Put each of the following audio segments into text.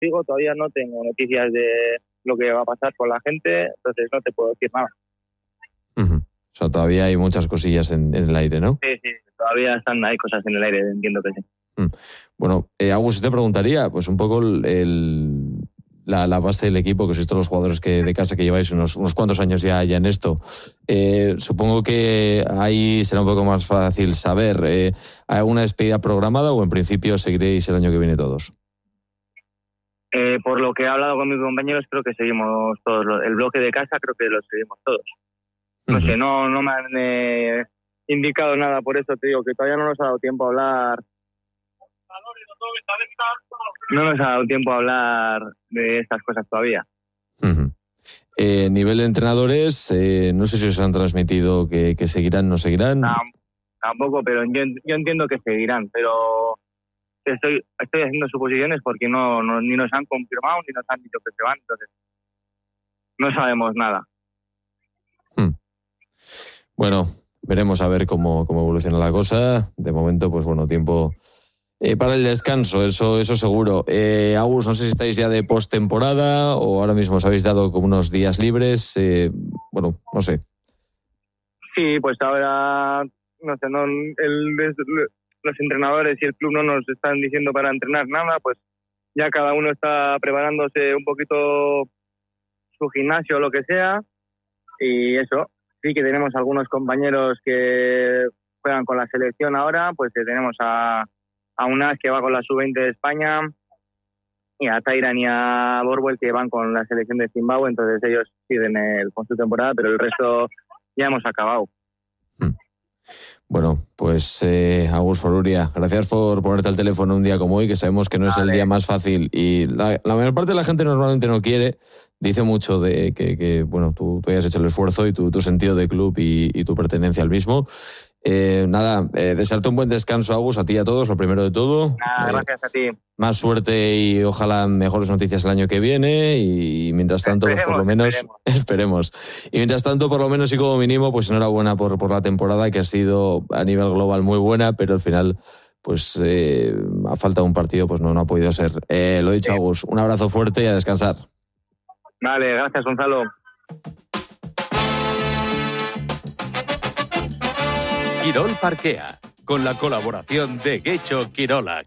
digo, todavía no tengo noticias de lo que va a pasar con la gente, entonces no te puedo decir nada. Uh-huh. O sea, todavía hay muchas cosillas en el aire, ¿no? Sí, todavía hay cosas en el aire, entiendo que sí. Bueno, Agus, te preguntaría, pues un poco la base del equipo, que sois todos los jugadores de casa que lleváis unos cuantos años ya en esto. Supongo que ahí será un poco más fácil saber. ¿Hay alguna despedida programada o en principio seguiréis el año que viene todos? Por lo que he hablado con mis compañeros, creo que seguimos todos. El bloque de casa creo que lo seguimos todos. No sé, no me han indicado nada, por eso te digo que todavía no nos ha dado tiempo a hablar. No nos ha dado tiempo a hablar de estas cosas todavía. Nivel de entrenadores, no sé si os han transmitido que seguirán, no seguirán. Tampoco, pero yo entiendo que seguirán, pero estoy haciendo suposiciones porque ni nos han confirmado ni nos han dicho que se van, entonces no sabemos nada. Bueno, veremos a ver cómo evoluciona la cosa. De momento, pues bueno, tiempo para el descanso, eso seguro. Agus, no sé si estáis ya de postemporada o ahora mismo os habéis dado como unos días libres. Bueno, no sé. Sí, pues ahora, no sé, los entrenadores y el club no nos están diciendo para entrenar nada, pues ya cada uno está preparándose un poquito su gimnasio o lo que sea, y eso. Sí que tenemos algunos compañeros que juegan con la selección ahora, pues tenemos a Unas que va con la sub-20 de España y a Tairan y a Borwell que van con la selección de Zimbabue, entonces ellos siguen con su temporada, pero el resto ya hemos acabado. Bueno, pues Agus Foruria, gracias por ponerte al teléfono un día como hoy, que sabemos que no es el día más fácil y la mayor parte de la gente normalmente no quiere. Dice mucho de que bueno, tú hayas hecho el esfuerzo y tu sentido de club y tu pertenencia al mismo. Desearte un buen descanso, Agus, a ti y a todos, lo primero de todo. Gracias a ti. Más suerte y ojalá mejores noticias el año que viene y mientras tanto, pues por lo menos esperemos. Y mientras tanto, por lo menos y como mínimo, pues enhorabuena por la temporada que ha sido a nivel global muy buena, pero al final pues a falta de un partido pues no ha podido ser. Lo dicho, Agus, un abrazo fuerte y a descansar. Vale, gracias, Gonzalo. Quirol Parquea, con la colaboración de Getxo Quirolac.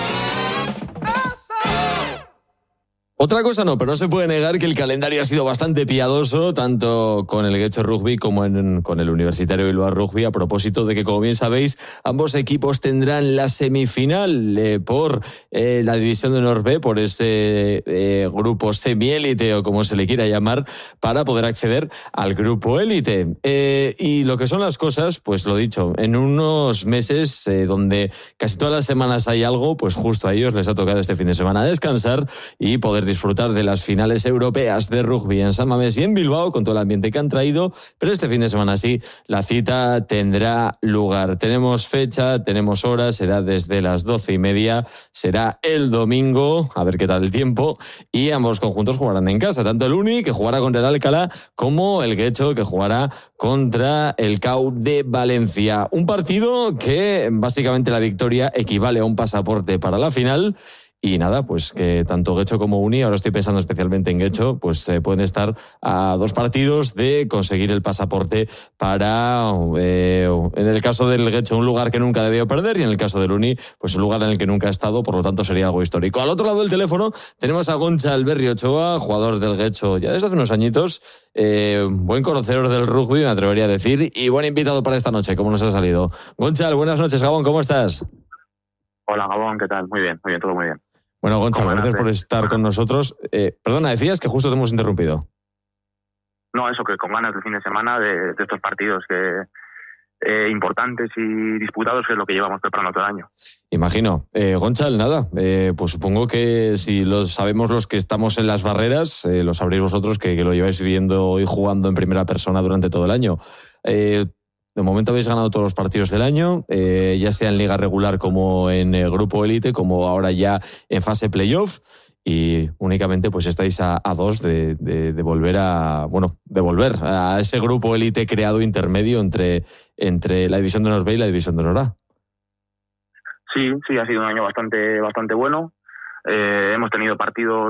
Otra cosa no, pero no se puede negar que el calendario ha sido bastante piadoso, tanto con el Getxo Rugby como con el Universitario Bilbao Rugby, a propósito de que, como bien sabéis, ambos equipos tendrán la semifinal por la división de Honor B, por ese grupo semiélite o como se le quiera llamar, para poder acceder al grupo élite. Y lo que son las cosas, pues lo dicho, en unos meses donde casi todas las semanas hay algo, pues justo a ellos les ha tocado este fin de semana descansar y poder disfrutar de las finales europeas de rugby en San Mamés y en Bilbao, con todo el ambiente que han traído, pero este fin de semana sí, la cita tendrá lugar. Tenemos fecha, tenemos hora, será desde las 12:30, será el domingo, a ver qué tal el tiempo, y ambos conjuntos jugarán en casa, tanto el Uni, que jugará contra el Alcalá, como el Getxo, que jugará contra el CAU de Valencia. Un partido que básicamente la victoria equivale a un pasaporte para la final. Y nada, pues que tanto Getxo como Uni, ahora estoy pensando especialmente en Getxo, pues pueden estar a 2 partidos de conseguir el pasaporte para, en el caso del Getxo, un lugar que nunca debió perder, y en el caso del Uni, pues un lugar en el que nunca ha estado, por lo tanto sería algo histórico. Al otro lado del teléfono tenemos a Goncha Alberri Ochoa, jugador del Getxo ya desde hace unos añitos, buen conocedor del rugby, me atrevería a decir, y buen invitado para esta noche, ¿cómo nos ha salido? Goncha, buenas noches, Gabón, ¿cómo estás? Hola, Gabón, ¿qué tal? Muy bien, todo muy bien. Bueno, Goncha, gracias por estar con nosotros. Perdona, decías que justo te hemos interrumpido. No, eso, que con ganas del fin de semana de estos partidos importantes y disputados, que es lo que llevamos preparando todo el año. Imagino. Goncha, nada, pues supongo que si lo sabemos los que estamos en las barreras, lo sabréis vosotros que lo lleváis viviendo y jugando en primera persona durante todo el año. De momento habéis ganado todos los partidos del año, ya sea en liga regular como en grupo élite, como ahora ya en fase playoff, y únicamente pues estáis a 2 de volver a ese grupo élite creado intermedio entre la división de Honor B y la división de Honor A. Sí, ha sido un año bastante bueno. hemos tenido partidos